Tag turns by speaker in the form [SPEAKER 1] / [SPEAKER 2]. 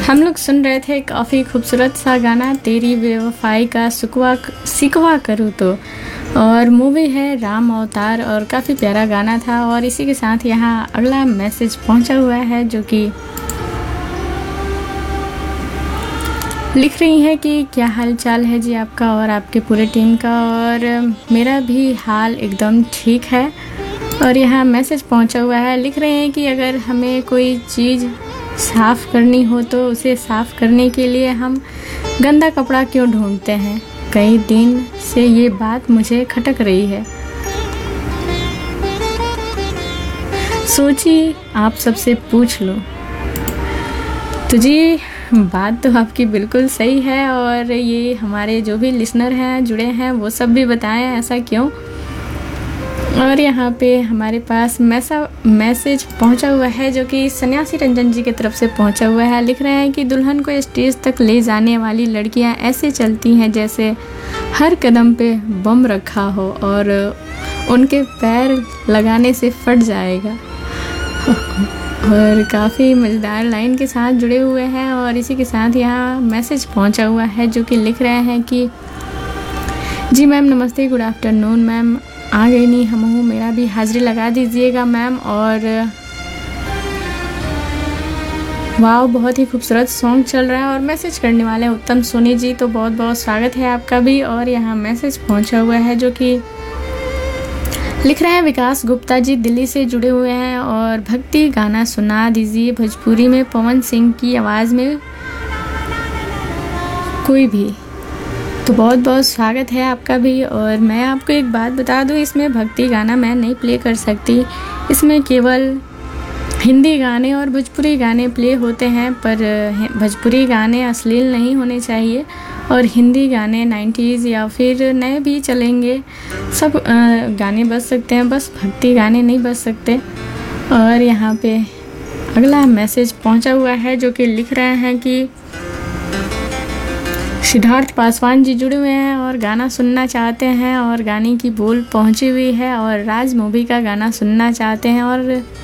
[SPEAKER 1] हम लोग सुन रहे थे काफ़ी खूबसूरत सा गाना तेरी बेवफाई का सिकवा करूँ तो। और मूवी है राम अवतार और काफ़ी प्यारा गाना था। और इसी के साथ यहाँ अगला मैसेज पहुँचा हुआ है जो कि लिख रही हैं कि क्या हाल चाल है जी आपका और आपके पूरे टीम का। और मेरा भी हाल एकदम ठीक है। और यहाँ मैसेज पहुँचा हुआ है, लिख रहे हैं कि अगर हमें कोई चीज़ साफ़ करनी हो तो उसे साफ़ करने के लिए हम गंदा कपड़ा क्यों ढूंढते हैं। कई दिन से ये बात मुझे खटक रही है। सोची आप सबसे पूछ लो। तो जी बात तो आपकी बिल्कुल सही है। और ये हमारे जो भी लिसनर हैं जुड़े हैं वो सब भी बताएं ऐसा क्यों। और यहाँ पे हमारे पास मैसेज पहुँचा हुआ है जो कि सन्यासी रंजन जी की तरफ से पहुँचा हुआ है। लिख रहे हैं कि दुल्हन को स्टेज तक ले जाने वाली लड़कियाँ ऐसे चलती हैं जैसे हर कदम पे बम रखा हो और उनके पैर लगाने से फट जाएगा। और काफ़ी मज़ेदार लाइन के साथ जुड़े हुए हैं। और इसी के साथ यहाँ मैसेज पहुँचा हुआ है जो कि लिख रहे हैं कि जी मैम नमस्ते, गुड आफ्टरनून मैम, आ गई नहीं हम हूँ, मेरा भी हाजिरी लगा दीजिएगा मैम। और वाह बहुत ही खूबसूरत सॉन्ग चल रहा है। और मैसेज करने वाले उत्तम सोनी जी, तो बहुत बहुत स्वागत है आपका भी। और यहाँ मैसेज पहुँचा हुआ है जो कि लिख रहे हैं विकास गुप्ता जी दिल्ली से जुड़े हुए हैं और भक्ति गाना सुना दीजिए भोजपुरी में पवन सिंह की आवाज़ में कोई भी। तो बहुत बहुत स्वागत है आपका भी। और मैं आपको एक बात बता दूं, इसमें भक्ति गाना मैं नहीं प्ले कर सकती। इसमें केवल हिंदी गाने और भोजपुरी गाने प्ले होते हैं, पर भोजपुरी गाने अश्लील नहीं होने चाहिए और हिंदी गाने 90s या फिर नए भी चलेंगे, सब गाने बज सकते हैं, बस भक्ति गाने नहीं बज सकते। और यहाँ पे अगला मैसेज पहुँचा हुआ है जो कि लिख रहे हैं कि सिद्धार्थ पासवान जी जुड़े हुए हैं और गाना सुनना चाहते हैं और गाने की बोल पहुंची हुई है और राज मूवी का गाना सुनना चाहते हैं। और